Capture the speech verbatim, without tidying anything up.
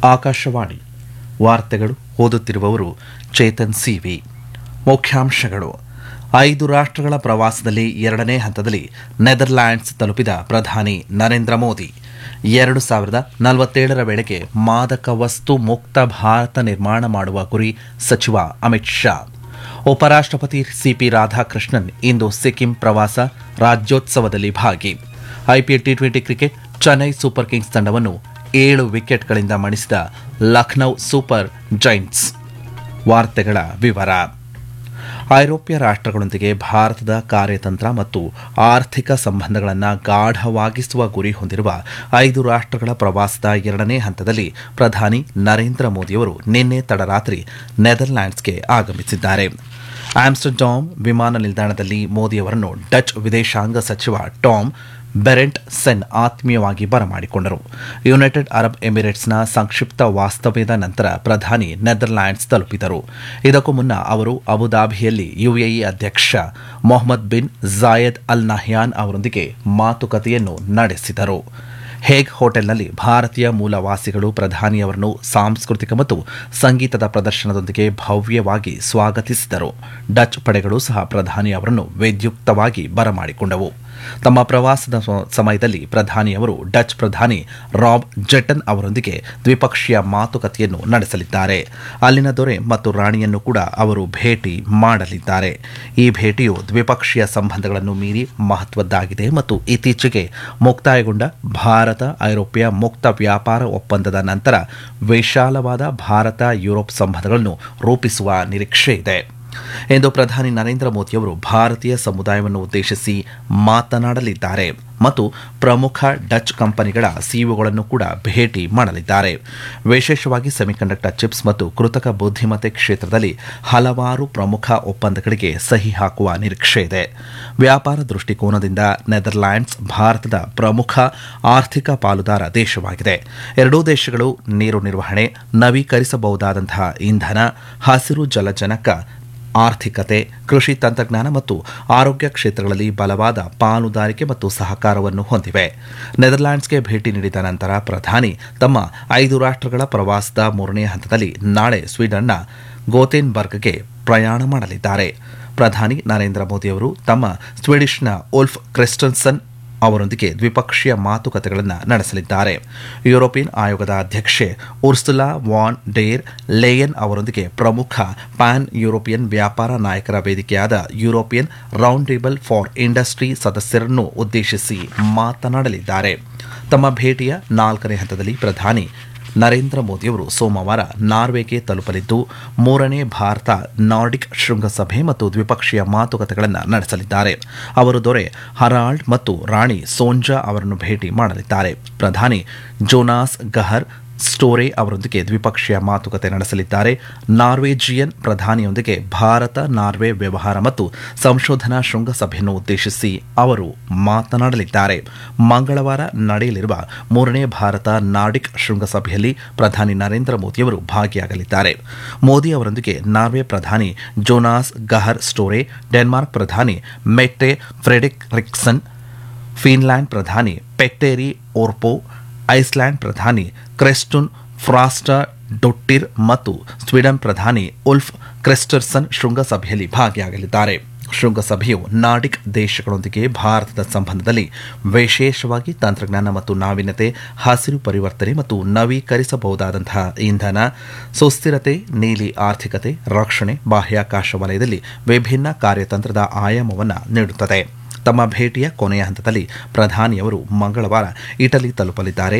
ಆಕಾಶವಾಣಿ ವಾರ್ತೆಗಳು ಓದುತ್ತಿರುವವರು ಚೇತನ್ ಸಿವಿ. ಮುಖ್ಯಾಂಶಗಳು: ಐದು ರಾಷ್ಟ್ರಗಳ ಪ್ರವಾಸದಲ್ಲಿ ಎರಡನೇ ಹಂತದಲ್ಲಿ ನೆದರ್ಲ್ಯಾಂಡ್ಸ್ ತಲುಪಿದ ಪ್ರಧಾನಿ ನರೇಂದ್ರ ಮೋದಿ. ಎರಡು ಸಾವಿರದ ನಲವತ್ತೇಳರ ವೇಳೆಗೆ ಮಾದಕ ವಸ್ತು ಮುಕ್ತ ಭಾರತ ನಿರ್ಮಾಣ ಮಾಡುವ ಗುರಿ ಸಚಿವ ಅಮಿತ್ ಶಾ. ಉಪರಾಷ್ಟ್ರಪತಿ ಸಿಪಿ ರಾಧಾಕೃಷ್ಣನ್ ಇಂದು ಸಿಕ್ಕಿಂ ಪ್ರವಾಸ, ರಾಜ್ಯೋತ್ಸವದಲ್ಲಿ ಭಾಗಿ. IPL T twenty cricket Chennai super Kings ತಂಡವನ್ನು ಏಳು ವಿಕೆಟ್ಗಳಿಂದ ಮಣಿಸಿದ ಲಖನೌ ಸೂಪರ್ ಜೈಂಟ್ಸ್. ವಾರ್ತೆಗಳ ವಿವರ. ಐರೋಪ್ಯ ರಾಷ್ಟ್ರಗಳೊಂದಿಗೆ ಭಾರತದ ಕಾರ್ಯತಂತ್ರ ಮತ್ತು ಆರ್ಥಿಕ ಸಂಬಂಧಗಳನ್ನು ಗಾಢವಾಗಿಸುವ ಗುರಿ ಹೊಂದಿರುವ ಐದು ರಾಷ್ಟ್ರಗಳ ಪ್ರವಾಸದ ಎರಡನೇ ಹಂತದಲ್ಲಿ ಪ್ರಧಾನಿ ನರೇಂದ್ರ ಮೋದಿಯವರು ನಿನ್ನೆ ತಡರಾತ್ರಿ ನೆದರ್ಲ್ಯಾಂಡ್ಸ್ಗೆ ಆಗಮಿಸಿದ್ದಾರೆ. ಆಮ್ಸ್ಟರ್ಡ್ಯಾಮ್ ವಿಮಾನ ನಿಲ್ದಾಣದಲ್ಲಿ ಮೋದಿಯವರನ್ನು ಡಚ್ ವಿದೇಶಾಂಗ ಸಚಿವ ಟಾಮ್ ಬೆರೆಂಟ್ ಸೆನ್ ಆತ್ಮೀಯವಾಗಿ ಬರಮಾಡಿಕೊಂಡರು. ಯುನೈಟೆಡ್ ಅರಬ್ ಎಮಿರೇಟ್ಸ್ನ ಸಂಕ್ಷಿಪ್ತ ವಾಸ್ತವ್ಯದ ನಂತರ ಪ್ರಧಾನಿ ನೆದರ್ಲ್ಯಾಂಡ್ಸ್ ತಲುಪಿದರು. ಇದಕ್ಕೂ ಮುನ್ನ ಅವರು ಅಬುಧಾಬಿಯಲ್ಲಿ ಯುಎಇ ಅಧ್ಯಕ್ಷ Mohammed bin Zayed Al Nahyan ಅವರೊಂದಿಗೆ ಮಾತುಕತೆಯನ್ನು ನಡೆಸಿದರು. ಹೇಗ್ ಹೋಟೆಲ್ನಲ್ಲಿ ಭಾರತೀಯ ಮೂಲವಾಸಿಗಳು ಪ್ರಧಾನಿಯವರನ್ನು ಸಾಂಸ್ಕೃತಿಕ ಮತ್ತು ಸಂಗೀತದ ಪ್ರದರ್ಶನದೊಂದಿಗೆ ಭವ್ಯವಾಗಿ ಸ್ವಾಗತಿಸಿದರು. ಡಚ್ ಪಡೆಗಳು ಸಹ ಪ್ರಧಾನಿ ಅವರನ್ನು ವಿದ್ಯುಕ್ತವಾಗಿ ಬರಮಾಡಿಕೊಂಡವು. ತಮ್ಮ ಪ್ರವಾಸದ ಸಮಯದಲ್ಲಿ ಪ್ರಧಾನಿಯವರು ಡಚ್ ಪ್ರಧಾನಿ ರಾಬ್ ಜೆಟನ್ ಅವರೊಂದಿಗೆ ದ್ವಿಪಕ್ಷೀಯ ಮಾತುಕತೆಯನ್ನು ನಡೆಸಲಿದ್ದಾರೆ. ಅಲ್ಲಿನ ದೊರೆ ಮತ್ತು ರಾಣಿಯನ್ನು ಕೂಡ ಅವರು ಭೇಟಿ ಮಾಡಲಿದ್ದಾರೆ. ಈ ಭೇಟಿಯು ದ್ವಿಪಕ್ಷೀಯ ಸಂಬಂಧಗಳನ್ನು ಮೀರಿ ಮಹತ್ವದ್ದಾಗಿದೆ ಮತ್ತು ಇತ್ತೀಚೆಗೆ ಮುಕ್ತಾಯಗೊಂಡ ಭಾರತ ಐರೋಪ್ಯ ಮುಕ್ತ ವ್ಯಾಪಾರ ಒಪ್ಪಂದದ ನಂತರ ವಿಶಾಲವಾದ ಭಾರತ ಯುರೋಪ್ ಸಂಬಂಧಗಳನ್ನು ರೂಪಿಸುವ ನಿರೀಕ್ಷೆ ಇದೆ ಎಂದು ಪ್ರಧಾನಿ ನರೇಂದ್ರ ಮೋದಿಯವರು ಭಾರತೀಯ ಸಮುದಾಯವನ್ನು ಉದ್ದೇಶಿಸಿ ಮಾತನಾಡಲಿದ್ದಾರೆ ಮತ್ತು ಪ್ರಮುಖ ಡಚ್ ಕಂಪನಿಗಳ ಸಿಇಒಗಳನ್ನು ಕೂಡ ಭೇಟಿ ಮಾಡಲಿದ್ದಾರೆ. ವಿಶೇಷವಾಗಿ ಸೆಮಿಕಂಡಕ್ಟರ್ ಚಿಪ್ಸ್ ಮತ್ತು ಕೃತಕ ಬುದ್ಧಿಮತ್ತೆ ಕ್ಷೇತ್ರದಲ್ಲಿ ಹಲವಾರು ಪ್ರಮುಖ ಒಪ್ಪಂದಗಳಿಗೆ ಸಹಿ ಹಾಕುವ ನಿರೀಕ್ಷೆ ಇದೆ. ವ್ಯಾಪಾರ ದೃಷ್ಟಿಕೋನದಿಂದ ನೆದರ್ಲ್ಯಾಂಡ್ಸ್ ಭಾರತದ ಪ್ರಮುಖ ಆರ್ಥಿಕ ಪಾಲುದಾರ ದೇಶವಾಗಿದೆ. ಎರಡೂ ದೇಶಗಳು ನೀರು ನಿರ್ವಹಣೆ, ನವೀಕರಿಸಬಹುದಾದಂತಹ ಇಂಧನ, ಹಸಿರು ಜಲಜನಕ, ಆರ್ಥಿಕತೆ, ಕೃಷಿ ತಂತ್ರಜ್ಞಾನ ಮತ್ತು ಆರೋಗ್ಯ ಕ್ಷೇತ್ರಗಳಲ್ಲಿ ಬಲವಾದ ಪಾಲುದಾರಿಕೆ ಮತ್ತು ಸಹಕಾರವನ್ನು ಹೊಂದಿವೆ. ನೆದರ್ಲ್ಯಾಂಡ್ಸ್ಗೆ ಭೇಟಿ ನೀಡಿದ ನಂತರ ಪ್ರಧಾನಿ ತಮ್ಮ ಐದು ರಾಷ್ಟ್ರಗಳ ಪ್ರವಾಸದ ಮೂರನೇ ಹಂತದಲ್ಲಿ ನಾಳೆ ಸ್ವೀಡನ್ನ ಗೋಥೆನ್ಬರ್ಗ್ಗೆ ಪ್ರಯಾಣ ಮಾಡಲಿದ್ದಾರೆ. ಪ್ರಧಾನಿ ನರೇಂದ್ರ ಮೋದಿಯವರು ತಮ್ಮ ಸ್ವೀಡಿಷ್ನ ಉಲ್ಫ್ ಕ್ರಿಸ್ಟನ್ಸನ್ ಅವರೊಂದಿಗೆ ದ್ವಿಪಕ್ಷೀಯ ಮಾತುಕತೆಗಳನ್ನು ನಡೆಸಲಿದ್ದಾರೆ. ಯುರೋಪಿಯನ್ ಆಯೋಗದ ಅಧ್ಯಕ್ಷೆ ಉರ್ಸುಲಾ ವಾನ್ ಡೇರ್ ಲೇಯನ್ ಅವರೊಂದಿಗೆ ಪ್ರಮುಖ ಪ್ಯಾನ್ ಯುರೋಪಿಯನ್ ವ್ಯಾಪಾರ ನಾಯಕರ ವೇದಿಕೆಯಾದ European round table for industry ಸದಸ್ಯರನ್ನು ಉದ್ದೇಶಿಸಿ ಮಾತನಾಡಲಿದ್ದಾರೆ. ತಮ್ಮ ಭೇಟಿಯ ನಾಲ್ಕನೇ ಹಂತದಲ್ಲಿ ಪ್ರಧಾನಿ ನರೇಂದ್ರ ಮೋದಿಯವರು ಸೋಮವಾರ ನಾರ್ವೆಗೆ ತಲುಪಲಿದ್ದು ಮೂರನೇ ಭಾರತ ನಾರ್ಡಿಕ್ ಶೃಂಗಸಭೆ ಮತ್ತು ದ್ವಿಪಕ್ಷೀಯ ಮಾತುಕತೆಗಳನ್ನು ನಡೆಸಲಿದ್ದಾರೆ. ಅವರು ದೊರೆ ಹರಾಲ್ಡ್ ಮತ್ತು ರಾಣಿ ಸೋಂಜಾ ಅವರನ್ನು ಭೇಟಿ ಮಾಡಲಿದ್ದಾರೆ. ಪ್ರಧಾನಿ ಜೋನಾಸ್ ಗಹರ್ ಸ್ಟೋರೆ ಅವರೊಂದಿಗೆ ದ್ವಿಪಕ್ಷೀಯ ಮಾತುಕತೆ ನಡೆಸಲಿದ್ದಾರೆ. ನಾರ್ವೇಜಿಯನ್ ಪ್ರಧಾನಿಯೊಂದಿಗೆ ಭಾರತ ನಾರ್ವೆ ವ್ಯವಹಾರ ಮತ್ತು ಸಂಶೋಧನಾ ಶೃಂಗಸಭೆಯನ್ನು ಉದ್ದೇಶಿಸಿ ಅವರು ಮಾತನಾಡಲಿದ್ದಾರೆ. ಮಂಗಳವಾರ ನಡೆಯಲಿರುವ ಮೂರನೇ ಭಾರತ ನಾರ್ಡಿಕ್ ಶೃಂಗಸಭೆಯಲ್ಲಿ ಪ್ರಧಾನಿ ನರೇಂದ್ರ ಮೋದಿಯವರು ಭಾಗಿಯಾಗಲಿದ್ದಾರೆ. ಮೋದಿ ಅವರೊಂದಿಗೆ ನಾರ್ವೆ ಪ್ರಧಾನಿ ಜೋನಾಸ್ ಗಹರ್ ಸ್ಟೋರೆ, ಡೆನ್ಮಾರ್ಕ್ ಪ್ರಧಾನಿ ಮೆಟ್ಟೆ ಫ್ರೆಡೆರಿಕ್ಸನ್, ಫಿನ್ಲ್ಯಾಂಡ್ ಪ್ರಧಾನಿ ಪೆಟ್ಟೇರಿ ಓರ್ಪೋ, ಐಸ್ಲ್ಯಾಂಡ್ ಪ್ರಧಾನಿ ಕ್ರೆಸ್ಟುನ್ ಫ್ರಾಸ್ಟಾ ಡೊಟ್ಟಿರ್ ಮತ್ತು ಸ್ವೀಡನ್ ಪ್ರಧಾನಿ ಉಲ್ಫ್ ಕ್ರಿಸ್ಟರ್ಸನ್ ಶೃಂಗಸಭೆಯಲ್ಲಿ ಭಾಗಿಯಾಗಲಿದ್ದಾರೆ. ಶೃಂಗಸಭೆಯು ನಾರ್ಡಿಕ್ ದೇಶಗಳೊಂದಿಗೆ ಭಾರತದ ಸಂಬಂಧದಲ್ಲಿ ವಿಶೇಷವಾಗಿ ತಂತ್ರಜ್ಞಾನ ಮತ್ತು ನಾವೀನ್ಯತೆ, ಹಸಿರು ಪರಿವರ್ತನೆ ಮತ್ತು ನವೀಕರಿಸಬಹುದಾದಂತಹ ಇಂಧನ, ಸುಸ್ಥಿರತೆ, ನೀಲಿ ಆರ್ಥಿಕತೆ, ರಕ್ಷಣೆ, ಬಾಹ್ಯಾಕಾಶ ವಲಯದಲ್ಲಿ ವಿಭಿನ್ನ ಕಾರ್ಯತಂತ್ರದ ಆಯಾಮವನ್ನು ನೀಡುತ್ತದೆ. ತಮ್ಮ ಭೇಟಿಯ ಕೊನೆಯ ಹಂತದಲ್ಲಿ ಪ್ರಧಾನಿಯವರು ಮಂಗಳವಾರ ಇಟಲಿ ತಲುಪಲಿದ್ದಾರೆ.